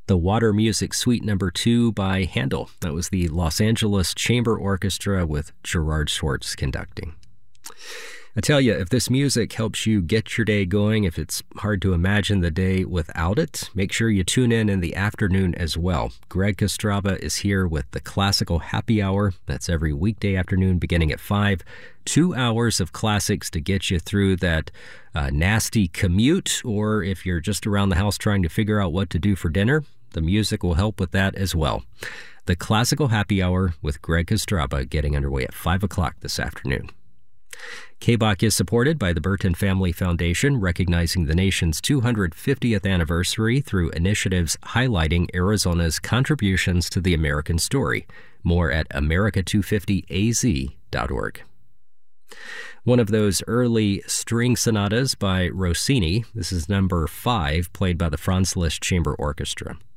The Water Music Suite Number 2 by Handel. That was the Los Angeles Chamber Orchestra with Gerard Schwartz conducting. I tell you, if this music helps you get your day going, if it's hard to imagine the day without it, make sure you tune in the afternoon as well. Greg Kostrava is here with the Classical Happy Hour. That's every weekday afternoon beginning at 5. 2 hours of classics to get you through that nasty commute, or if you're just around the house trying to figure out what to do for dinner, the music will help with that as well. The Classical Happy Hour with Greg Kostrava getting underway at 5 o'clock this afternoon. KBOC is supported by the Burton Family Foundation, recognizing the nation's 250th anniversary through initiatives highlighting Arizona's contributions to the American story. More at america250az.org. One of those early string sonatas by Rossini. This is number 5, played by the Franz Liszt Chamber Orchestra.